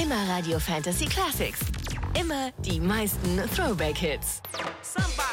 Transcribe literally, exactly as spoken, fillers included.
Immer Radio Fantasy Classics. Immer die meisten Throwback-Hits. Somebody